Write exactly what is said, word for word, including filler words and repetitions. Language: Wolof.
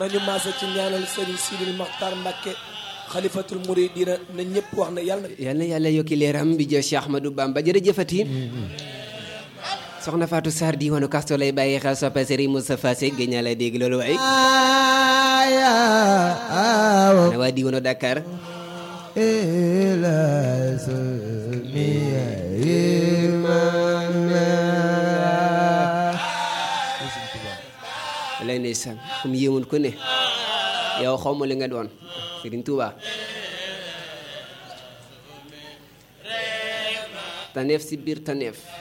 nañu maasa ci ñaanal Serigne Sidil Mokhtar Mbacké xalifatul muridina na ñëpp wax na yàlla yal na yàlla yokki leeram bi jë Cheikh Ahmadou Bamba jërëjëfati soxna Fatou Sarr di woonu kasto lay bàyyi xel soppe Serigne Moustapha Sy gëj naa lay dégg loolu waay na waa di woonu Dakar lay ndeysaan kum yéemoon ko ne yow xaw ma li nga doon Serigne Touba taneef si biir taneef